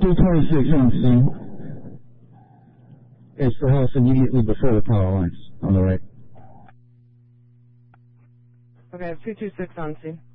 226 on scene. It's the house immediately before the power lines on the right. Okay, I have 226 on scene.